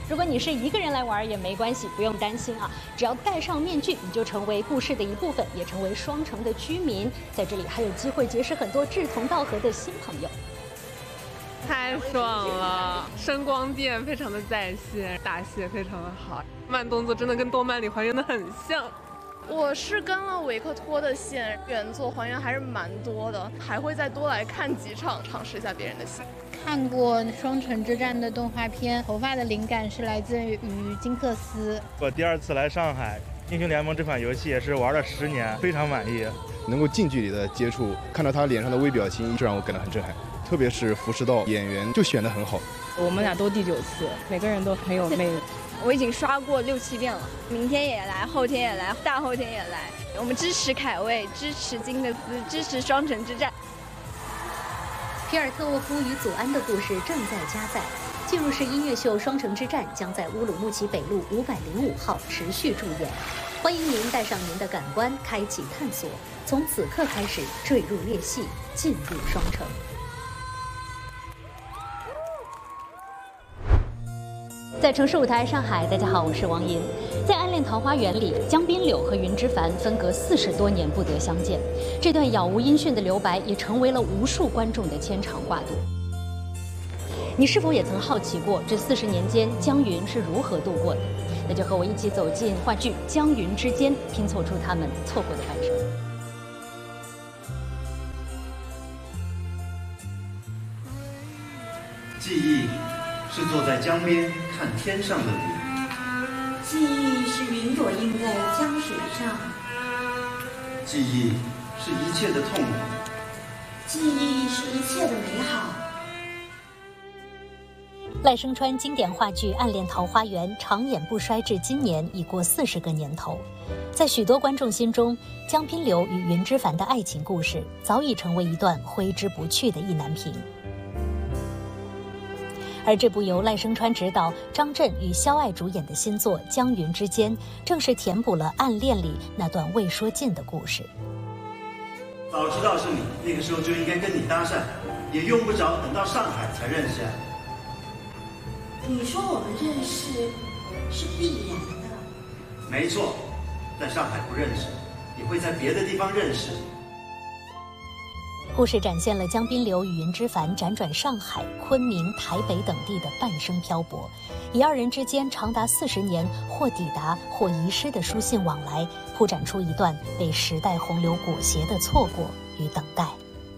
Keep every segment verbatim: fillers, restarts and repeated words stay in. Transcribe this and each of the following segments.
如果你是一个人来玩也没关系，不用担心啊，只要戴上面具，你就成为故事的一部分，也成为双城的居民。在这里还有机会结识很多志同道合的新朋友。 太爽了！声光电非常的在线，打戏也非常的好，慢动作真的跟动漫里还原的很像。 我是跟了维克托的线，原作还原还是蛮多的，还会再多来看几场，尝试一下别人的戏。 看过《双城之战》的动画片，头发的灵感是来自于金克斯。 我第二次来上海，《英雄联盟》这款游戏也是玩了十年，非常满意。 能够近距离的接触，看到他脸上的微表情，就让我感到很震撼。特别是福士道演员就选得很好。 我们俩都第九次，每个人都很有魅力。 我已经刷过六七遍了，明天也来，后天也来，大后天也来。我们支持凯卫，支持金克斯，支持双城之战。 皮尔特沃夫与祖安的故事正在加载。进入式音乐秀《双城之战》将在乌鲁木齐北路五百零五号持续驻演，欢迎您带上您的感官，开启探索，从此刻开始坠入裂隙，进入双城。在城市舞台上海，大家好，我是王银。在《暗恋桃花源》里，江滨柳和云之凡分隔四十多年不得相见，这段杳无音讯的留白也成为了无数观众的牵肠挂肚。你是否也曾好奇过，这四十年间江云是如何度过的？那就和我一起走进话剧《江云之间》，拼凑出他们错过的半生。 记忆是坐在江边看天上的云， 记忆是云朵映在江水上， 记忆是一切的痛苦， 记忆是一切的美好。 赖声川经典话剧《暗恋桃花源》长演不衰至今年已过四十个年头，在许多观众心中，江滨柳与云之凡的爱情故事早已成为一段挥之不去的意难平。而这部由赖声川执导、张震与肖爱主演的新作《江云之间》，正是填补了暗恋里那段未说尽的故事。 早知道是你，那个时候就应该跟你搭讪，也用不着等到上海才认识啊。 你说我们认识是必然的。 没错，在上海不认识，也会在别的地方认识。 故事展现了江滨柳与云之凡辗转上海、昆明、台北等地的半生漂泊，以二人之间长达四十年或抵达或遗失的书信往来，铺展出一段被时代洪流裹挟的错过与等待。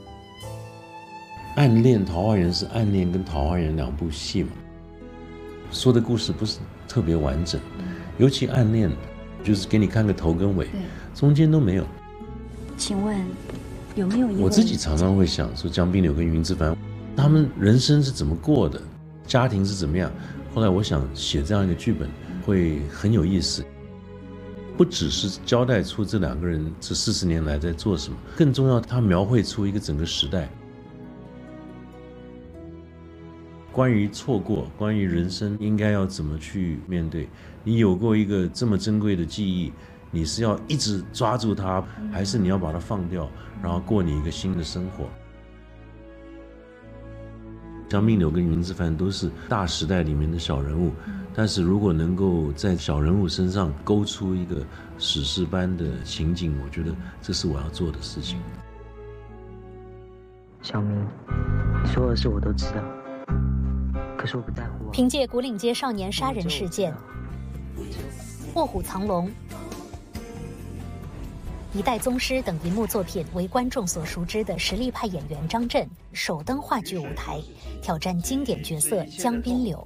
暗恋桃花源是暗恋跟桃花源两部戏嘛，说的故事不是特别完整，尤其暗恋就是给你看个头跟尾，中间都没有。 请问有没有一位？ 我自己常常会想说，江滨柳跟云之凡他们人生是怎么过的，家庭是怎么样。后来我想写这样一个剧本会很有意思，不只是交代出这两个人这四十年来在做什么，更重要他描绘出一个整个时代，关于错过，关于人生应该要怎么去面对。你有过一个这么珍贵的记忆，你是要一直抓住它，还是你要把它放掉，然后过你一个新的生活？江滨柳跟云之凡都是大时代里面的小人物，但是如果能够在小人物身上勾出一个史诗般的情景，我觉得这是我要做的事情。 小明，你说的事我都知道，可是我不在乎啊。 凭借古岭街少年杀人事件、卧虎藏龙、一代宗师等银幕作品为观众所熟知的实力派演员张震首登话剧舞台，挑战经典角色江滨柳。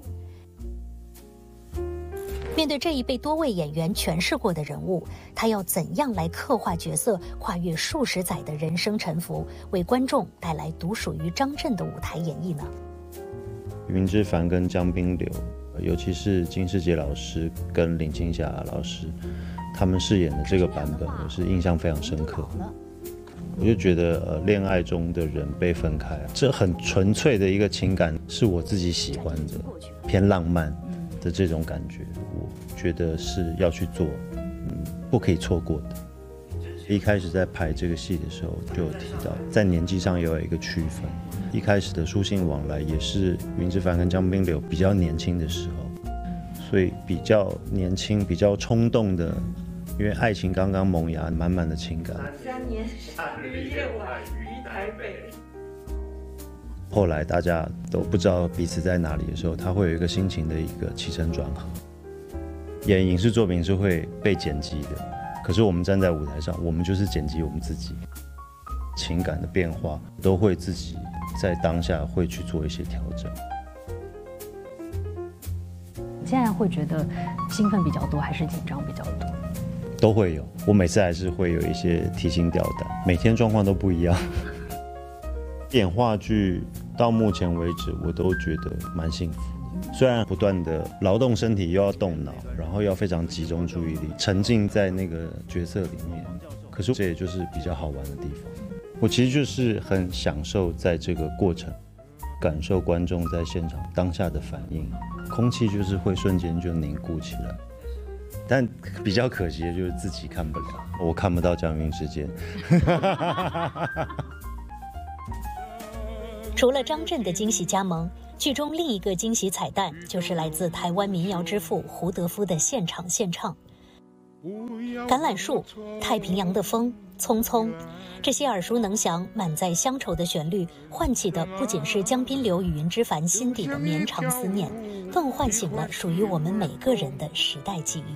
面对这一被多位演员诠释过的人物，他要怎样来刻画角色跨越数十载的人生沉浮，为观众带来独属于张震的舞台演绎呢？ 云之凡跟江滨柳，尤其是金士杰老师跟林青霞老师他们饰演的这个版本，我是印象非常深刻。我就觉得，呃，恋爱中的人被分开，这很纯粹的一个情感，是我自己喜欢的，偏浪漫的这种感觉，我觉得是要去做，嗯，不可以错过的。一开始在排这个戏的时候，就有提到，在年纪上也有一个区分。一开始的书信往来也是云之凡跟江滨柳比较年轻的时候。 所以比较年轻，比较冲动的，因为爱情刚刚萌芽，满满的情感。 三年夏日夜晚于台北。 后来大家都不知道彼此在哪里的时候，他会有一个心情的一个起承转合。演影视作品是会被剪辑的，可是我们站在舞台上，我们就是剪辑我们自己，情感的变化都会自己在当下会去做一些调整。 现在会觉得兴奋比较多，还是紧张比较多？ 都会有，我每次还是会有一些提心吊胆，每天状况都不一样。演话剧到目前为止，我都觉得蛮幸福的。虽然不断的劳动身体，又要动脑，然后要非常集中注意力，沉浸在那个角色里面，可是这也就是比较好玩的地方。我其实就是很享受在这个过程，感受观众在现场当下的反应，空气就是会瞬间就凝固起来。但比较可惜的就是自己看不了，我看不到江云之间。 除了张震的惊喜加盟，剧中另一个惊喜彩蛋就是来自台湾民谣之父胡德夫的现场献唱。橄榄树、太平洋的风、匆匆，这些耳熟能详、满载乡愁的旋律，唤起的不仅是江滨柳与云之凡心底的绵长思念，更唤醒了属于我们每个人的时代记忆。